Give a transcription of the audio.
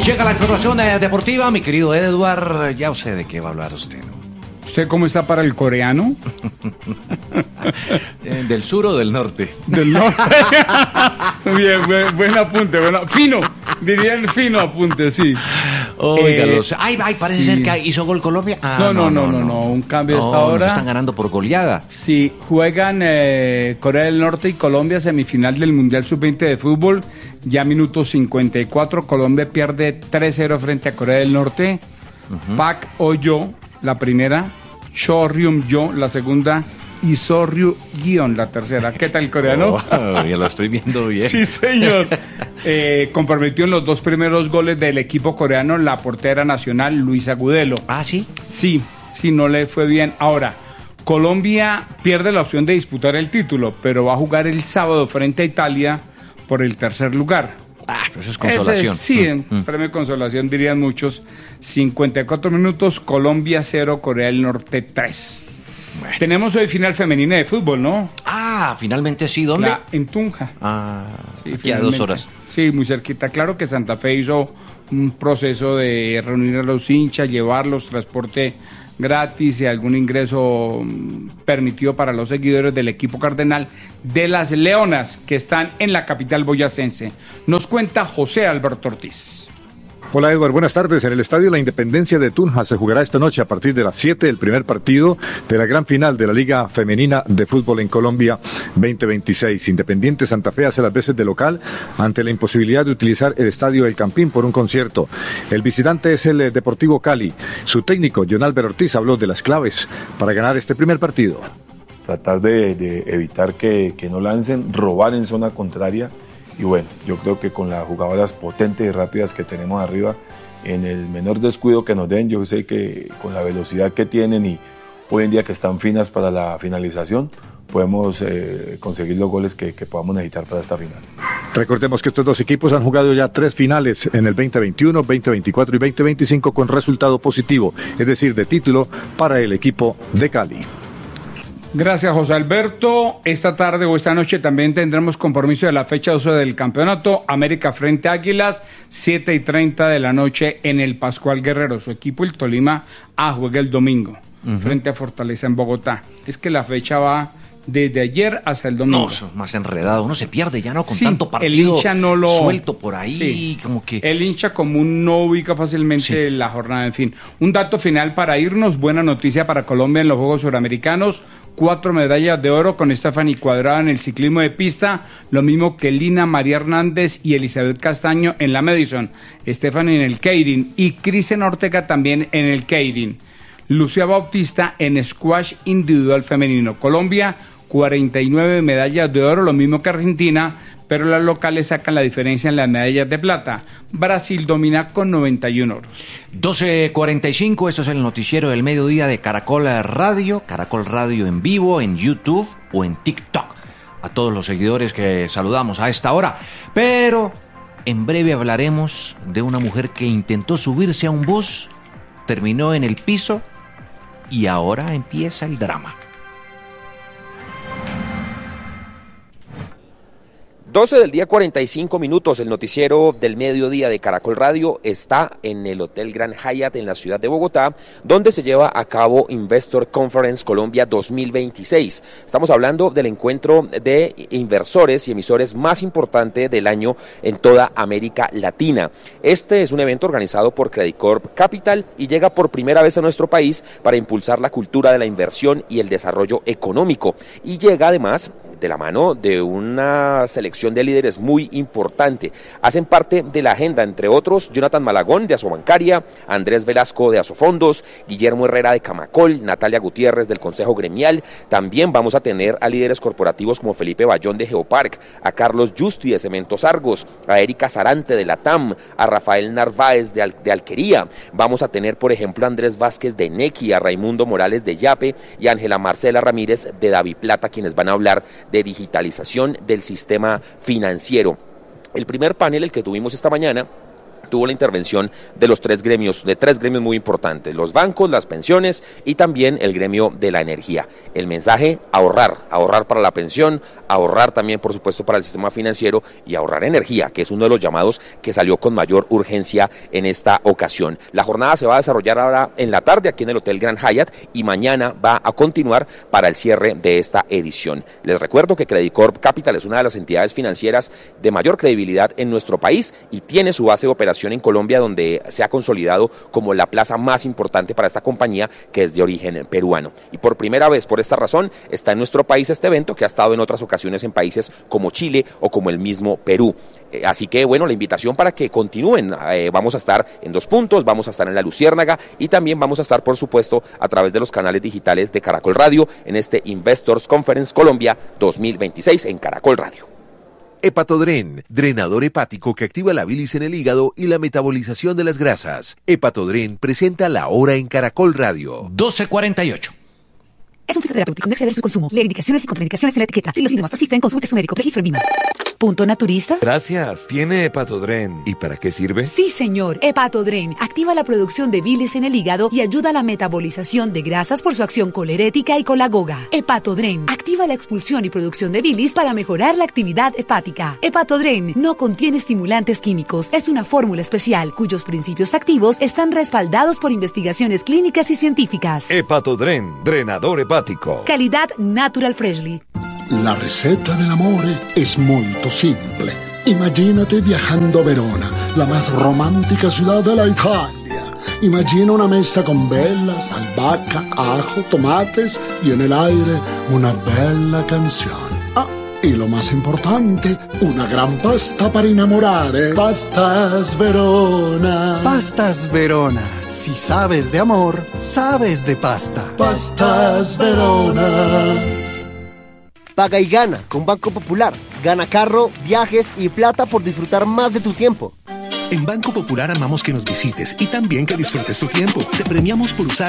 Llega la información deportiva, mi querido Edward. Ya sé de qué va a hablar usted, ¿no? ¿Usted cómo está para el coreano? ¿Del sur o del norte? Del norte. Bien, buen apunte, fino, diría el fino apunte, sí. Óigalos. Ay, parece ser que hizo gol Colombia. No, un cambio hasta ahora. Están ganando por goleada. Sí, juegan Corea del Norte y Colombia, semifinal del Mundial Sub-20 de fútbol. Ya minuto 54, Colombia pierde 3-0 frente a Corea del Norte. Pak Oh-yo, la primera. Cho Ryum-yo, la segunda. Y Soryu Guion, la tercera. ¿Qué tal, coreano? Ya lo estoy viendo bien. Sí, señor. Comprometió en los dos primeros goles del equipo coreano la portera nacional, Luisa Agudelo. ¿Ah, sí? Sí, no le fue bien. Ahora, Colombia pierde la opción de disputar el título, pero va a jugar el sábado frente a Italia por el tercer lugar. Pero eso es consolación. Premio consolación, dirían muchos. 54 minutos, Colombia 0, Corea del Norte 3. Bueno. Tenemos hoy final femenina de fútbol, ¿no? Finalmente sí, ¿dónde? En Tunja. Sí, aquí a 2 horas. Sí, muy cerquita. Claro que Santa Fe hizo un proceso de reunir a los hinchas, llevarlos, transporte gratis y algún ingreso permitido para los seguidores del equipo cardenal de las Leonas, que están en la capital boyacense. Nos cuenta José Alberto Ortiz. Hola Edward, buenas tardes. En el Estadio La Independencia de Tunja se jugará esta noche a partir de las 7 el primer partido de la gran final de la Liga Femenina de Fútbol en Colombia 2026. Independiente Santa Fe hace las veces de local ante la imposibilidad de utilizar el Estadio El Campín por un concierto. El visitante es el Deportivo Cali. Su técnico, John Álvaro Ortiz, habló de las claves para ganar este primer partido. Tratar de evitar que no lancen, robar en zona contraria. Y bueno, yo creo que con las jugadoras potentes y rápidas que tenemos arriba, en el menor descuido que nos den, yo sé que con la velocidad que tienen y hoy en día que están finas para la finalización, podemos conseguir los goles que podamos necesitar para esta final. Recordemos que estos dos equipos han jugado ya 3 finales en el 2021, 2024 y 2025 con resultado positivo, es decir, de título para el equipo de Cali. Gracias, José Alberto. Esta tarde o esta noche también tendremos compromiso de la fecha 12 del campeonato. América frente a Águilas, 7:30 de la noche en el Pascual Guerrero. Su equipo, el Tolima, juega el domingo frente a Fortaleza en Bogotá. Es que la fecha va desde ayer hasta el domingo. No, más enredado. Uno se pierde ya, ¿no? Con tanto partido el hincha no lo suelto por ahí, como que... El hincha común no ubica fácilmente la jornada, en fin. Un dato final para irnos. Buena noticia para Colombia en los Juegos Suramericanos. 4 medallas de oro con Stephanie Cuadrado en el ciclismo de pista. Lo mismo que Lina María Hernández y Elizabeth Castaño en la Madison. Stephanie en el Keirin y Krisen Ortega también en el Keirin. Lucía Bautista en squash individual femenino. Colombia, 49 medallas de oro, lo mismo que Argentina, pero las locales sacan la diferencia en las medallas de plata. Brasil domina con 91 oros. 12:45, esto es el noticiero del mediodía de Caracol Radio en vivo, en YouTube o en TikTok. A todos los seguidores que saludamos a esta hora. Pero en breve hablaremos de una mujer que intentó subirse a un bus, terminó en el piso y ahora empieza el drama. 12 del día, 45 minutos. El noticiero del mediodía de Caracol Radio está en el Hotel Grand Hyatt en la ciudad de Bogotá, donde se lleva a cabo Investor Conference Colombia 2026. Estamos hablando del encuentro de inversores y emisores más importante del año en toda América Latina. Este es un evento organizado por Credit Corp Capital y llega por primera vez a nuestro país para impulsar la cultura de la inversión y el desarrollo económico. Y llega además de la mano de una selección de líderes muy importante. Hacen parte de la agenda, entre otros, Jonathan Malagón de Asobancaria, Andrés Velasco de Asofondos, Guillermo Herrera de Camacol, Natalia Gutiérrez del Consejo Gremial. También vamos a tener a líderes corporativos como Felipe Bayón de Geopark, a Carlos Justi de Cementos Argos, a Erika Sarante de la TAM, a Rafael Narváez de Alquería. Vamos a tener, por ejemplo, a Andrés Vázquez de Nequi, a Raimundo Morales de Yape y a Ángela Marcela Ramírez de Daviplata, quienes van a hablar de digitalización del sistema financiero. El primer panel, el que tuvimos esta mañana, tuvo la intervención de los tres gremios muy importantes, los bancos, las pensiones y también el gremio de la energía. El mensaje: ahorrar para la pensión, ahorrar también por supuesto para el sistema financiero y ahorrar energía, que es uno de los llamados que salió con mayor urgencia en esta ocasión. La jornada se va a desarrollar ahora en la tarde aquí en el Hotel Grand Hyatt y mañana va a continuar para el cierre de esta edición. Les recuerdo que Credicorp Capital es una de las entidades financieras de mayor credibilidad en nuestro país y tiene su base de operación en Colombia, donde se ha consolidado como la plaza más importante para esta compañía, que es de origen peruano. Y por primera vez, por esta razón, está en nuestro país este evento, que ha estado en otras ocasiones en países como Chile o como el mismo Perú. Así que bueno, la invitación para que continúen. Vamos a estar en 2 puntos, vamos a estar en la Luciérnaga y también vamos a estar, por supuesto, a través de los canales digitales de Caracol Radio en este Investors Conference Colombia 2026 en Caracol Radio. Hepatodren, drenador hepático que activa la bilis en el hígado y la metabolización de las grasas. Hepatodren presenta La Hora en Caracol Radio. 12:48. Es un fitoterapéutico, no exceder su consumo. Lee indicaciones y contraindicaciones en la etiqueta. Si los síntomas persisten, consulte a su médico. Registro en VIMA. ¿Punto naturista? Gracias. ¿Tiene Hepatodren? ¿Y para qué sirve? Sí, señor. Hepatodren activa la producción de bilis en el hígado y ayuda a la metabolización de grasas por su acción colerética y colagoga. Hepatodren activa la expulsión y producción de bilis para mejorar la actividad hepática. Hepatodren no contiene estimulantes químicos. Es una fórmula especial cuyos principios activos están respaldados por investigaciones clínicas y científicas. Hepatodren, drenador hepático. Calidad Natural Freshly. La ricetta dell'amore es molto simple. Imagínate viajando a Verona, la más romántica ciudad de la Italia. Imagina una mesa con velas, albahaca, ajo, tomates y en el aire una bella canción. Ah, y lo más importante, una gran pasta para innamorare. Pastas Verona. Pastas Verona. Si sabes de amor, sabes de pasta. Pastas Verona. Paga y gana con Banco Popular. Gana carro, viajes y plata por disfrutar más de tu tiempo. En Banco Popular amamos que nos visites y también que disfrutes tu tiempo. Te premiamos por usar